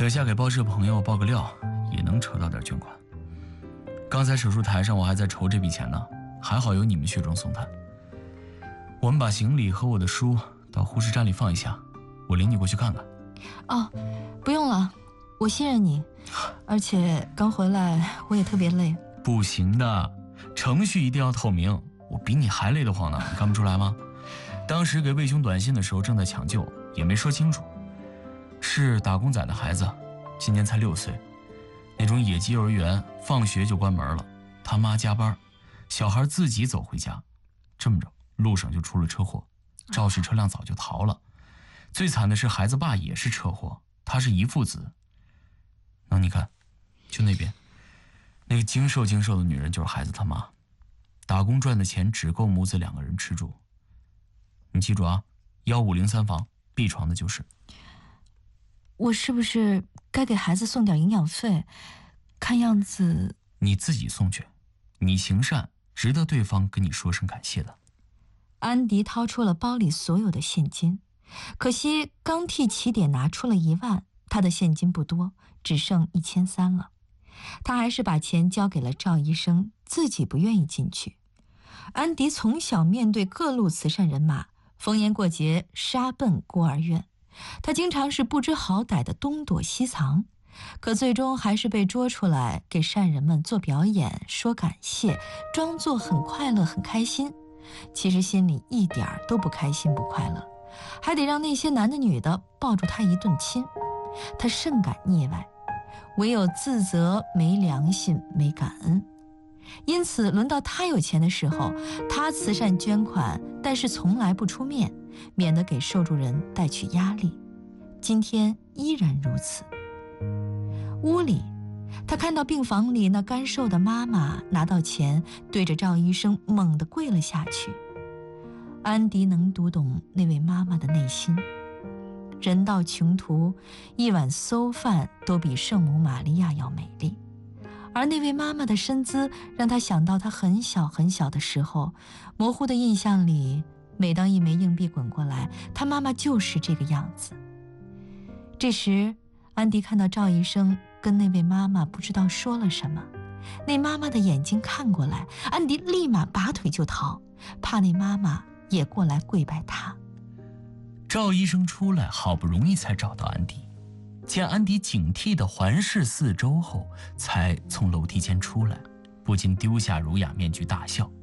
等下给报社朋友报个料，也能筹到点捐款。刚才手术台上我还在筹这笔钱呢，还好有你们雪中送炭。我们把行李和我的书到护士站里放一下，我领你过去看看。 哦，不用了，我信任你，而且刚回来我也特别累。 不行的，程序一定要透明，我比你还累得慌呢，你看不出来吗？当时给魏兄短信的时候正在抢救，也没说清楚。是打工仔的孩子，今年才6岁，那种野鸡幼儿园放学就关门了，他妈加班，小孩自己走回家，这么着路上就出了车祸，肇事车辆早就逃了。最惨的是孩子爸也是车祸，他是遗腹子。那你看，就那边那个精瘦的女人就是孩子他妈，打工赚的钱只够母子2个人吃住。你记住啊，1503房 B 床的就是。 我是不是该给孩子送点营养费？看样子你自己送去，你行善值得对方跟你说声感谢的。 安迪掏出了包里所有的现金，可惜刚替起点拿出了1万，他的现金不多，只剩1300了。他还是把钱交给了赵医生，自己不愿意进去。安迪从小面对各路慈善人马，逢年过节杀奔孤儿院，他经常是不知好歹的东躲西藏，可最终还是被捉出来给善人们做表演，说感谢，装作很快乐很开心，其实心里一点都不开心不快乐，还得让那些男的女的抱住他一顿亲。他甚感腻歪，唯有自责没良心没感恩。因此轮到他有钱的时候，他慈善捐款，但是从来不出面，免得给受助人带去压力。今天依然如此。屋里，他看到病房里那干瘦的妈妈拿到钱，对着赵医生猛地跪了下去。安迪能读懂那位妈妈的内心，人到穷途，一碗馊饭都比圣母玛利亚要美丽。而那位妈妈的身姿让他想到他很小很小的时候，模糊的印象里，每当一枚硬币滚过来，他妈妈就是这个样子。这时安迪看到赵医生跟那位妈妈不知道说了什么，那妈妈的眼睛看过来，安迪立马拔腿就逃，怕那妈妈也过来跪拜他。 赵医生出来，好不容易才找到安迪，见安迪警惕地环视4周后，才从楼梯间出来，不禁丢下儒雅面具大笑。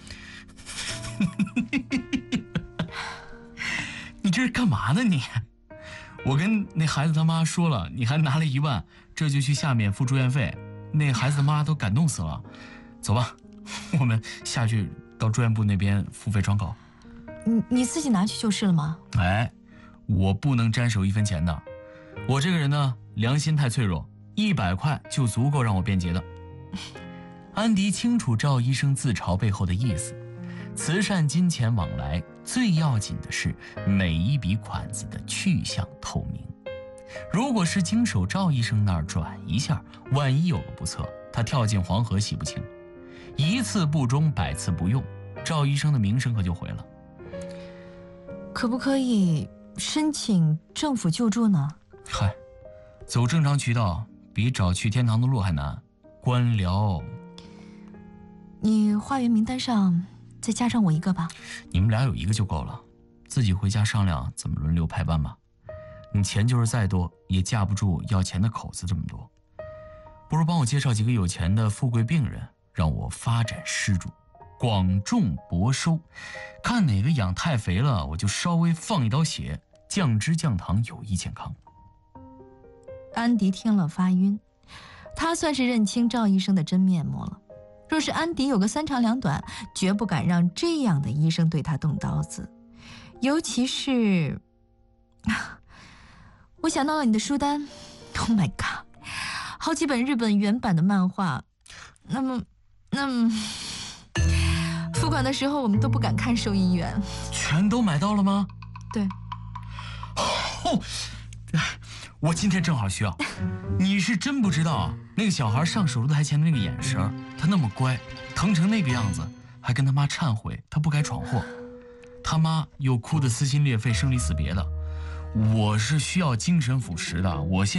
你这是干嘛呢你？我跟那孩子他妈说了，你还拿了1万，这就去下面付住院费，那孩子他妈都感动死了。走吧，我们下去到住院部那边付费窗口。 你自己拿去就是了吗？ 哎，我不能沾手1分钱的，我这个人呢，良心太脆弱，100块就足够让我变节的。安迪清楚赵医生自嘲背后的意思，慈善金钱往来最要紧的是每一笔款子的去向透明。如果是经手赵医生那儿转一下，万一有个不测，他跳进黄河洗不清。1次不忠100次不用，赵医生的名声可就毁了。 可不可以申请政府救助呢？ 嗨，走正常渠道比找去天堂的路还难。官僚， 你化缘名单上再加上我一个吧。 你们俩有1个就够了，自己回家商量怎么轮流排班吧。你钱就是再多，也架不住要钱的口子这么多。不如帮我介绍几个有钱的富贵病人，让我发展施主，广种博收，看哪个养太肥了，我就稍微放一刀血，降脂降糖，有益健康。 安迪听了发晕，他算是认清赵医生的真面目了。若是安迪有个3长2短，绝不敢让这样的医生对他动刀子。尤其是，我想到了你的书单 ，Oh my god， 好几本日本原版的漫画。那么，付款的时候我们都不敢看收银员。 全都买到了吗？ 对。 我今天正好需要。你是真不知道啊，那个小孩上手术台前的那个眼神，他那么乖，疼成那个样子，还跟他妈忏悔他不该闯祸，他妈又哭得撕心裂肺生离死别的。我是需要精神腐蚀的，我现